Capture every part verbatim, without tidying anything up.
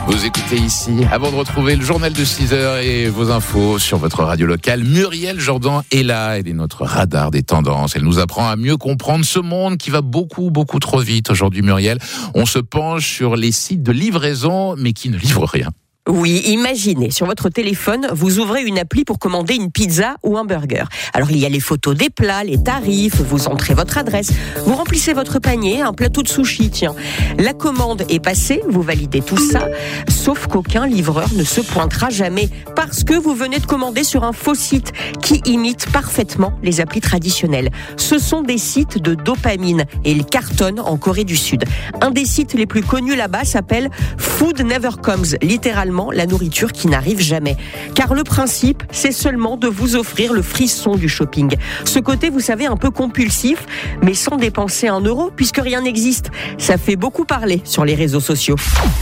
Vous écoutez ici, avant de retrouver le journal de six heures et vos infos sur votre radio locale, Muriel Jourdan est là, elle est notre radar des tendances. Elle nous apprend à mieux comprendre ce monde qui va beaucoup, beaucoup trop vite. Aujourd'hui, Muriel, on se penche sur les sites de livraison, mais qui ne livrent rien. Oui, imaginez, sur votre téléphone, vous ouvrez une appli pour commander une pizza ou un burger. Alors, il y a les photos des plats, les tarifs, vous entrez votre adresse, vous remplissez votre panier, un plateau de sushi, tiens. La commande est passée, vous validez tout ça, sauf qu'aucun livreur ne se pointera jamais parce que vous venez de commander sur un faux site qui imite parfaitement les applis traditionnelles. Ce sont des sites de dopamine et ils cartonnent en Corée du Sud. Un des sites les plus connus là-bas s'appelle Food Never Comes, littéralement la nourriture qui n'arrive jamais. Car le principe, c'est seulement de vous offrir le frisson du shopping. Ce côté, vous savez, un peu compulsif, mais sans dépenser un euro, puisque rien n'existe. Ça fait beaucoup parler sur les réseaux sociaux.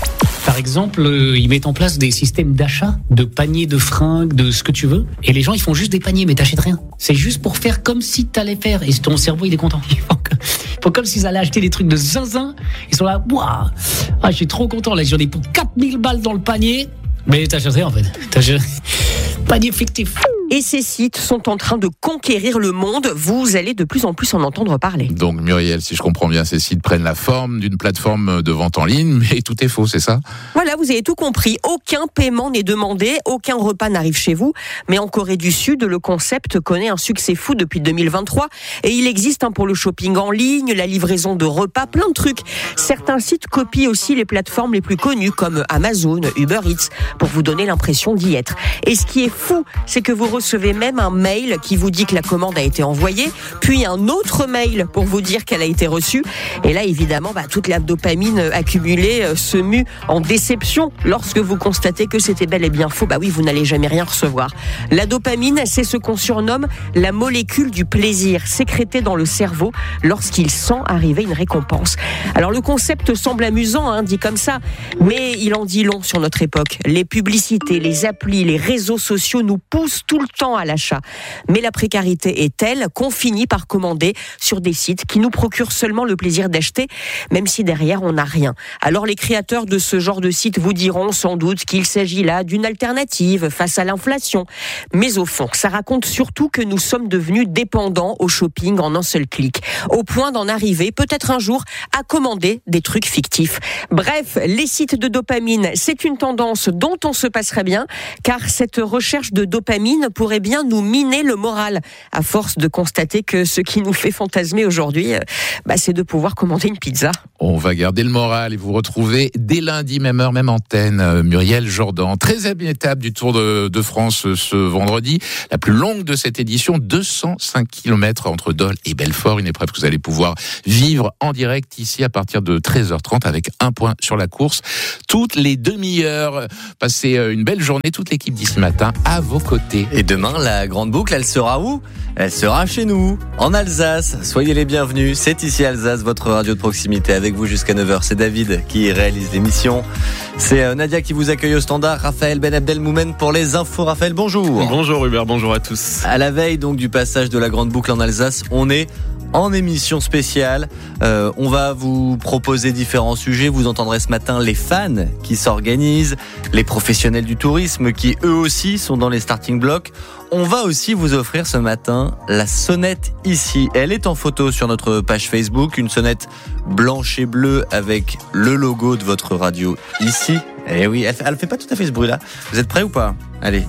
Par exemple, euh, ils mettent en place des systèmes d'achat, de paniers de fringues, de ce que tu veux. Et les gens, ils font juste des paniers, mais t'achètes rien. C'est juste pour faire comme si t'allais faire. Et ton cerveau, il est content. Ils font, que, ils font comme s'ils allaient acheter des trucs de zinzin. Ils sont là, waouh, ah, je suis trop content. Là, j'en ai pour quatre mille balles dans le panier. Mais t'achètes rien, en fait. T'achètes... Panier fictif. Et ces sites sont en train de conquérir le monde. Vous allez de plus en plus en entendre parler. Donc Muriel, si je comprends bien, ces sites prennent la forme d'une plateforme de vente en ligne, mais tout est faux, c'est ça ? Voilà, vous avez tout compris. Aucun paiement n'est demandé, aucun repas n'arrive chez vous. Mais en Corée du Sud, le concept connaît un succès fou depuis deux mille vingt-trois. Et il existe hein, pour le shopping en ligne, la livraison de repas, plein de trucs. Certains sites copient aussi les plateformes les plus connues comme Amazon, Uber Eats, pour vous donner l'impression d'y être. Et ce qui est fou, c'est que vous recevez même un mail qui vous dit que la commande a été envoyée, puis un autre mail pour vous dire qu'elle a été reçue. Et là, évidemment, bah, toute la dopamine accumulée euh, se mue en déception lorsque vous constatez que c'était bel et bien faux. Bah oui, vous n'allez jamais rien recevoir. La dopamine, c'est ce qu'on surnomme la molécule du plaisir, sécrétée dans le cerveau lorsqu'il sent arriver une récompense. Alors le concept semble amusant, hein, dit comme ça, mais il en dit long sur notre époque. Les publicités, les applis, les réseaux sociaux nous poussent tout le temps à l'achat. Mais la précarité est telle qu'on finit par commander sur des sites qui nous procurent seulement le plaisir d'acheter, même si derrière on n'a rien. Alors les créateurs de ce genre de site vous diront sans doute qu'il s'agit là d'une alternative face à l'inflation. Mais au fond, ça raconte surtout que nous sommes devenus dépendants au shopping en un seul clic, au point d'en arriver peut-être un jour à commander des trucs fictifs. Bref, les sites de dopamine, c'est une tendance dont on se passerait bien, car cette recherche de dopamine pourrait bien nous miner le moral, à force de constater que ce qui nous fait fantasmer aujourd'hui, bah, c'est de pouvoir commander une pizza. On va garder le moral et vous retrouver dès lundi, même heure, même antenne, Muriel Jourdan. treizième étape du Tour de, de France ce vendredi, la plus longue de cette édition, deux cent cinq kilomètres entre Dole et Belfort, une épreuve que vous allez pouvoir vivre en direct ici à partir de treize heures trente avec un point sur la course. Toutes les demi-heures, passez une belle journée, toute l'équipe d'ici matin à vos côtés. Et demain, la grande boucle, elle sera où ? Elle sera chez nous, en Alsace. Soyez les bienvenus, c'est ici Alsace, votre radio de proximité. Avec vous jusqu'à neuf heures, c'est David qui réalise l'émission. C'est Nadia qui vous accueille au standard, Raphaël Ben Abdelmoumen pour les infos. Raphaël, bonjour. Bonjour Hubert, bonjour à tous. À la veille donc du passage de la grande boucle en Alsace, on est en émission spéciale. Euh, on va vous proposer différents sujets. Vous entendrez ce matin les fans qui s'organisent, les professionnels du tourisme qui eux aussi sont dans les starting blocks. On va aussi vous offrir ce matin la sonnette ici. Elle est en photo sur notre page Facebook, une sonnette blanche et bleue avec le logo de votre radio ici. Eh oui, elle fait, elle fait pas tout à fait ce bruit-là. Vous êtes prêts ou pas ? Allez.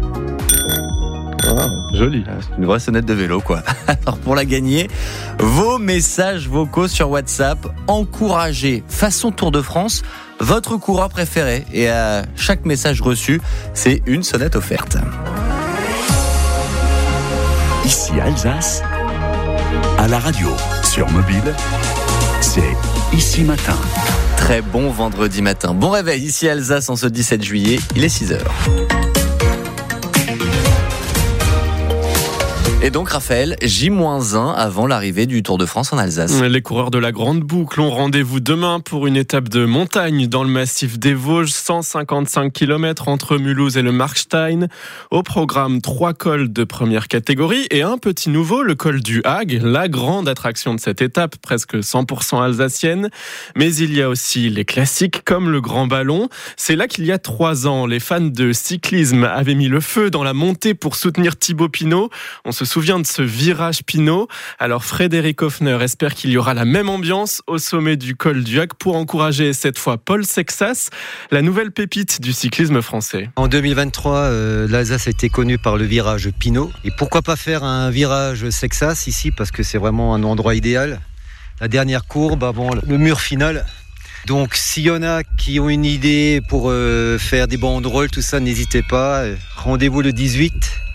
Oh, joli. C'est une vraie sonnette de vélo, quoi. Alors, pour la gagner, vos messages vocaux sur WhatsApp, encouragez, façon Tour de France, votre coureur préféré. Et à chaque message reçu, c'est une sonnette offerte. Ici Alsace, à la radio, sur mobile, c'est Ici Matin. Très bon vendredi matin. Bon réveil, ici Alsace en ce dix-sept juillet, il est six heures. Et donc Raphaël, J moins un avant l'arrivée du Tour de France en Alsace. Les coureurs de la Grande Boucle ont rendez-vous demain pour une étape de montagne dans le massif des Vosges, cent cinquante-cinq kilomètres entre Mulhouse et le Markstein. Au programme, trois cols de première catégorie et un petit nouveau, le col du Hag, la grande attraction de cette étape, presque cent pour cent alsacienne. Mais il y a aussi les classiques comme le Grand Ballon. C'est là qu'il y a trois ans, les fans de cyclisme avaient mis le feu dans la montée pour soutenir Thibaut Pinot. On se souvient de ce virage Pinot. Alors Frédéric Hoffner espère qu'il y aura la même ambiance au sommet du col du Hag pour encourager cette fois Paul Sexas, la nouvelle pépite du cyclisme français. En deux mille vingt-trois, euh, l'Alsace a été connue par le virage Pinot. Et pourquoi pas faire un virage Sexas ici, parce que c'est vraiment un endroit idéal. La dernière courbe avant le mur final. Donc s'il y en a qui ont une idée pour euh, faire des banderoles, tout ça, n'hésitez pas. Rendez-vous le dix-huit.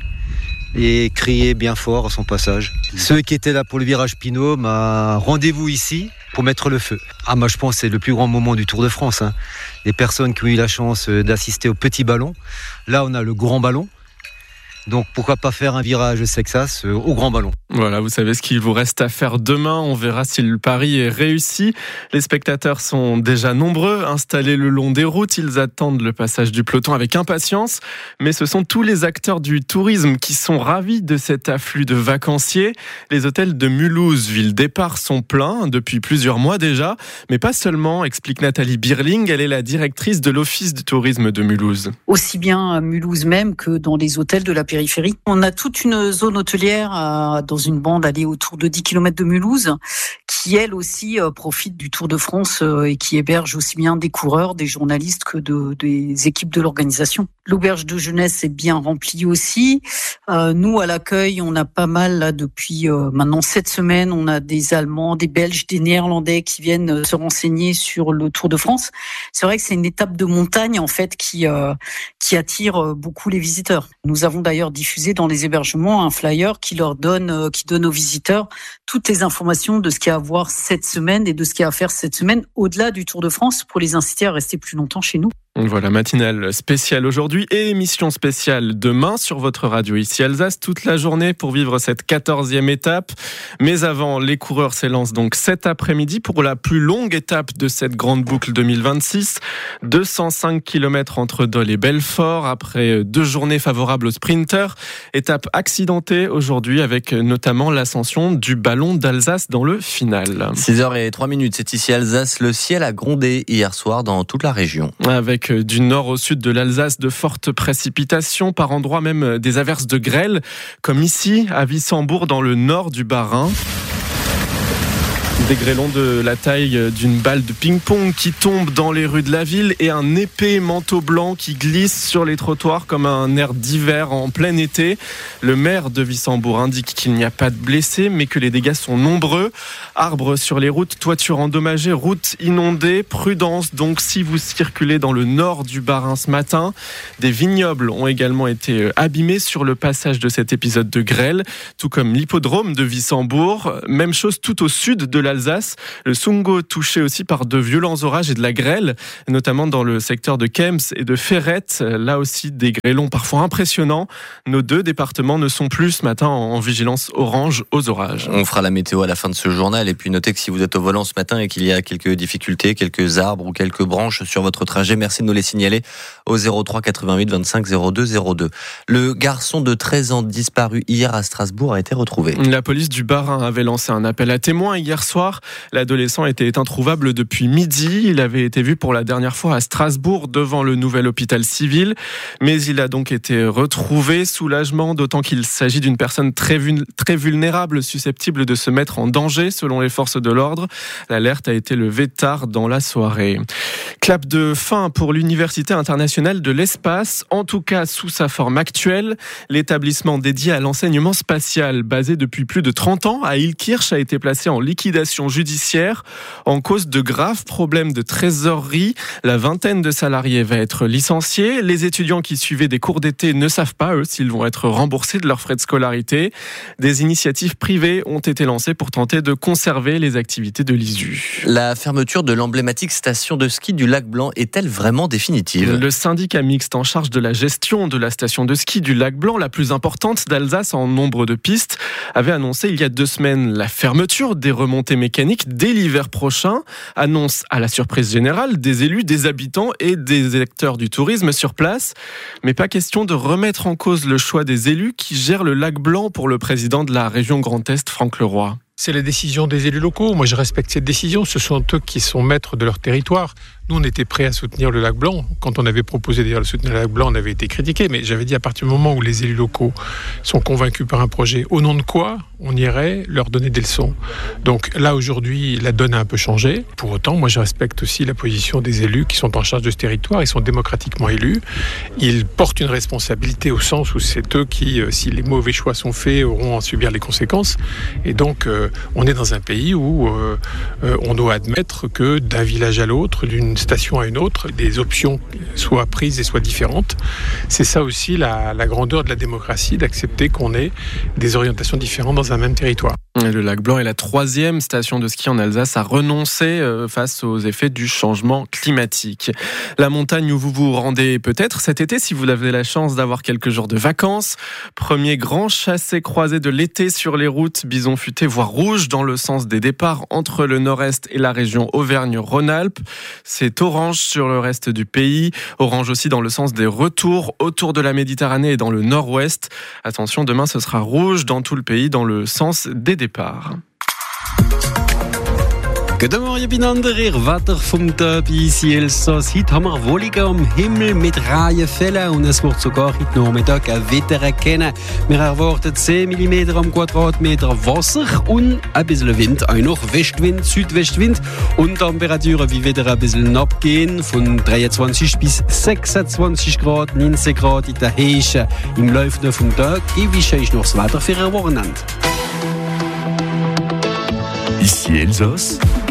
Et crier bien fort à son passage. Ceux qui étaient là pour le virage Pinot, bah, rendez-vous ici pour mettre le feu. Ah, moi je pense que c'est le plus grand moment du Tour de France. Hein. Les personnes qui ont eu la chance d'assister au petit ballon. Là, on a le grand ballon. Donc pourquoi pas faire un virage Sexas au grand ballon. Voilà, vous savez ce qu'il vous reste à faire demain. On verra si le pari est réussi. Les spectateurs sont déjà nombreux, installés le long des routes. Ils attendent le passage du peloton avec impatience. Mais ce sont tous les acteurs du tourisme qui sont ravis de cet afflux de vacanciers. Les hôtels de Mulhouse, ville départ, sont pleins depuis plusieurs mois déjà. Mais pas seulement, explique Nathalie Birling. Elle est la directrice de l'Office du tourisme de Mulhouse. Aussi bien à Mulhouse même que dans les hôtels de la périphérie. On a toute une zone hôtelière à, dans une bande allée autour de dix kilomètres de Mulhouse qui, elle aussi, euh, profite du Tour de France euh, et qui héberge aussi bien des coureurs, des journalistes que de, des équipes de l'organisation. L'auberge de jeunesse est bien remplie aussi. Euh, nous, à l'accueil, on a pas mal, là, depuis euh, maintenant sept semaines, on a des Allemands, des Belges, des Néerlandais qui viennent euh, se renseigner sur le Tour de France. C'est vrai que c'est une étape de montagne, en fait, qui, euh, qui attire euh, beaucoup les visiteurs. Nous avons d'ailleurs diffusé dans les hébergements un flyer qui leur donne, euh, qui donne aux visiteurs toutes les informations de ce qu'il y a à voir cette semaine et de ce qu'il y a à faire cette semaine au-delà du Tour de France pour les inciter à rester plus longtemps chez nous. Voilà, matinale spéciale aujourd'hui et émission spéciale demain sur votre radio ici Alsace, toute la journée pour vivre cette quatorzième étape. Mais avant, les coureurs s'élancent donc cet après-midi pour la plus longue étape de cette grande boucle deux mille vingt-six. deux cent cinq kilomètres entre Dole et Belfort après deux journées favorables aux sprinters. Étape accidentée aujourd'hui avec notamment l'ascension du ballon d'Alsace dans le final. six heures zéro trois minutes, c'est ici Alsace. Le ciel a grondé hier soir dans toute la région. Avec du nord au sud de l'Alsace, de fortes précipitations, par endroits même des averses de grêle, comme ici à Wissembourg dans le nord du Bas-Rhin. Des grêlons de la taille d'une balle de ping-pong qui tombent dans les rues de la ville et un épais manteau blanc qui glisse sur les trottoirs comme un air d'hiver en plein été. Le maire de Wissembourg indique qu'il n'y a pas de blessés mais que les dégâts sont nombreux. Arbres sur les routes, toitures endommagées, routes inondées. Prudence donc si vous circulez dans le nord du Bas-Rhin ce matin. Des vignobles ont également été abîmés sur le passage de cet épisode de grêle, tout comme l'hippodrome de Wissembourg. Même chose tout au sud de l'Alsace. Le Sungo touché aussi par de violents orages et de la grêle, notamment dans le secteur de Kems et de Ferrette. Là aussi, des grêlons parfois impressionnants. Nos deux départements ne sont plus ce matin en vigilance orange aux orages. On fera la météo à la fin de ce journal. Et puis notez que si vous êtes au volant ce matin et qu'il y a quelques difficultés, quelques arbres ou quelques branches sur votre trajet, merci de nous les signaler au zéro trois quatre-vingt-huit vingt-cinq zéro deux zéro deux. Le garçon de treize ans disparu hier à Strasbourg a été retrouvé. La police du Bas-Rhin avait lancé un appel à témoins hier soir. L'adolescent était introuvable depuis midi. Il avait été vu pour la dernière fois à Strasbourg devant le nouvel hôpital civil. Mais il a donc été retrouvé. Soulagement, d'autant qu'il s'agit d'une personne très, vul- très vulnérable, susceptible de se mettre en danger selon les forces de l'ordre. L'alerte a été levée tard dans la soirée. Clap de fin pour l'Université internationale de l'espace, en tout cas sous sa forme actuelle. L'établissement dédié à l'enseignement spatial, basé depuis plus de trente ans à Illkirch, a été placé en liquidation injonction judiciaire en cause de graves problèmes de trésorerie. La vingtaine de salariés va être licenciée. Les étudiants qui suivaient des cours d'été ne savent pas, eux, s'ils vont être remboursés de leurs frais de scolarité. Des initiatives privées ont été lancées pour tenter de conserver les activités de l'I S U. La fermeture de l'emblématique station de ski du Lac Blanc est-elle vraiment définitive ? Le syndicat mixte en charge de la gestion de la station de ski du Lac Blanc, la plus importante d'Alsace en nombre de pistes, avait annoncé il y a deux semaines la fermeture des remontées mécaniques dès l'hiver prochain. Annonce à la surprise générale des élus, des habitants et des acteurs du tourisme sur place. Mais pas question de remettre en cause le choix des élus qui gèrent le Lac Blanc pour le président de la région Grand Est, Franck Leroy. C'est la décision des élus locaux. Moi, je respecte cette décision. Ce sont eux qui sont maîtres de leur territoire. Nous, on était prêts à soutenir le Lac Blanc. Quand on avait proposé d'ailleurs de soutenir le Lac Blanc, on avait été critiqués. Mais j'avais dit à partir du moment où les élus locaux sont convaincus par un projet, au nom de quoi on irait leur donner des leçons. Donc là, aujourd'hui, la donne a un peu changé. Pour autant, moi, je respecte aussi la position des élus qui sont en charge de ce territoire. Ils sont démocratiquement élus. Ils portent une responsabilité au sens où c'est eux qui, si les mauvais choix sont faits, auront à subir les conséquences. Et donc, euh, on est dans un pays où euh, euh, on doit admettre que d'un village à l'autre, d'une station à une autre, des options soient prises et soient différentes. C'est ça aussi la, la grandeur de la démocratie, d'accepter qu'on ait des orientations différentes dans un même territoire. Le Lac Blanc est la troisième station de ski en Alsace à renoncer face aux effets du changement climatique. La montagne où vous vous rendez peut-être cet été si vous avez la chance d'avoir quelques jours de vacances. Premier grand chassé-croisé de l'été sur les routes, bison futé voire rouge dans le sens des départs entre le nord-est et la région Auvergne-Rhône-Alpes. C'est orange sur le reste du pays, orange aussi dans le sens des retours autour de la Méditerranée et dans le nord-ouest. Attention, demain ce sera rouge dans tout le pays dans le sens des départs. Guten Morgen miteinander, ihr Wetter vom Tag bei C L S A S. Heute haben wir Wolken am Himmel mit Regenfällen und es wird sogar heute Nachmittag ein Wetter erkennen. Wir erwarten zehn Millimeter am Quadratmeter Wasser und ein bisschen Wind, auch noch Westwind, Südwestwind und Temperaturen wie wieder ein bisschen abgehen von dreiundzwanzig bis sechsundzwanzig Grad, neunzehn Grad in der Heische. Im Laufe vom Tag gewische ich noch das Wetter für ein Wochenende. Ici Elsace.